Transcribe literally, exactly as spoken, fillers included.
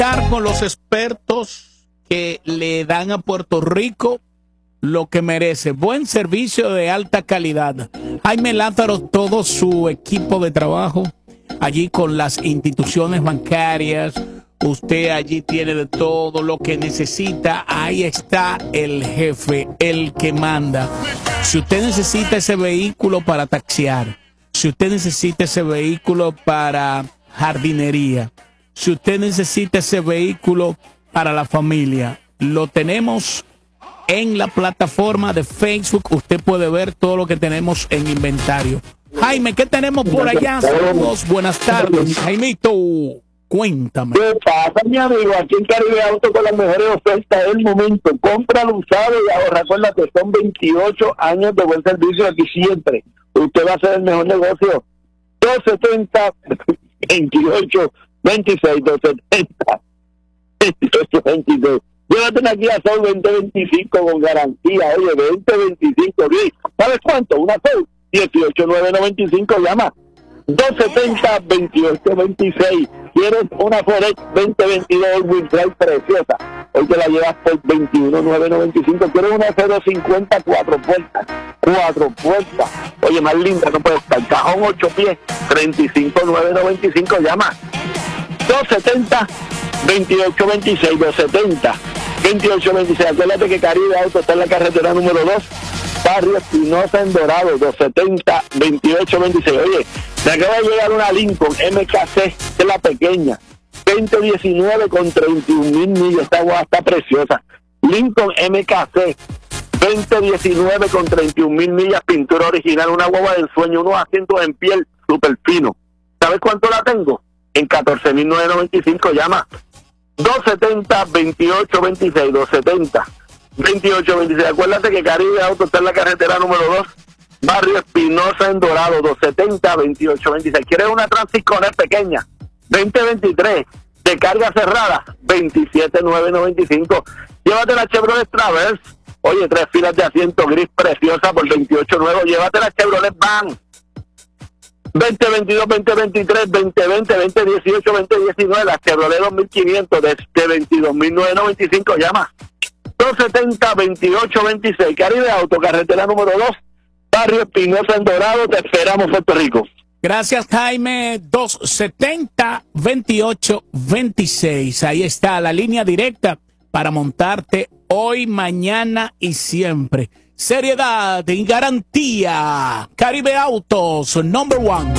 conectar con los expertos que le dan a Puerto Rico lo que merece. Buen servicio de alta calidad. Jaime Lázaro, todo su equipo de trabajo, allí con las instituciones bancarias. Usted allí tiene de todo lo que necesita. Ahí está el jefe, el que manda. Si usted necesita ese vehículo para taxiar, si usted necesita ese vehículo para jardinería, si usted necesita ese vehículo para la familia, lo tenemos en la plataforma de Facebook. Usted puede ver todo lo que tenemos en inventario. Jaime, ¿qué tenemos por allá? Saludos, buenas tardes. Jaimito, cuéntame. ¿Qué pasa, mi amigo? Aquí en Caribe Auto con las mejores ofertas del momento. Compra usado y ahorra. Recuerda que son veintiocho años de buen servicio aquí siempre. Usted va a hacer el mejor negocio. dos setenta, veintiocho, veintiséis, dos setenta, veintiocho, veintiséis. Llévatela aquí a Sol veinte veinticinco con garantía. Oye, veinte veinticinco. ¿Sabes cuánto? Una Sol dieciocho nueve noventa y cinco. Llama dos setenta, veintiocho veintiséis. ¿Quieres una Forex veinte veintidós All-Wheel Drive preciosa? Hoy te la llevas por veintiuno nueve noventa y cinco. ¿Quieres una cero cincuenta cuatro puertas? Cuatro puertas. Oye, más linda no puede estar. Cajón ocho pies, treinta y cinco nueve noventa y cinco. Llama dos setenta, veintiocho veintiséis. dos setenta, veintiocho veintiséis. Acuérdate que Caribe Auto está en la carretera número dos, Barrio Espinosa en Dorado. Dos setenta, veintiocho veintiséis. Oye, me acaba de llegar una Lincoln M K C, que es la pequeña, veinte diecinueve con treinta y un mil millas. Esta guagua está preciosa. Lincoln M K C, veinte diecinueve con treinta y un mil millas, pintura original, una guagua del sueño, unos asientos en piel súper fino. ¿Sabes cuánto la tengo? En catorce mil novecientos noventa y cinco. Llama dos setenta, veintiocho veintiséis. dos setenta, veintiocho veintiséis. Acuérdate que Caribe Auto está en la carretera número dos, Barrio Espinosa en Dorado. Dos setenta, veintiocho veintiséis. ¿Quieres una Transiconer pequeña? veinte veintitrés. De carga cerrada, veintisiete nueve noventa y cinco. Llévate la Chevrolet Traverse. Oye, tres filas de asiento gris preciosa por veintiocho nueve. Llévate la Chevrolet Van. veinte veintidós, veinte veintitrés, veinte veinte, veinte dieciocho, veinte diecinueve. La Chevrolet dos mil quinientos de, de veintidós mil novecientos noventa y cinco. Llama dos setenta, veintiocho veintiséis. Caribe Auto, carretera número dos, Barrio Espinosa en Dorado. Te esperamos, Puerto Rico. Gracias, Jaime. dos setenta, veintiocho veintiséis. Ahí está la línea directa para montarte hoy, mañana y siempre. Seriedad y garantía. Caribe Autos, number one.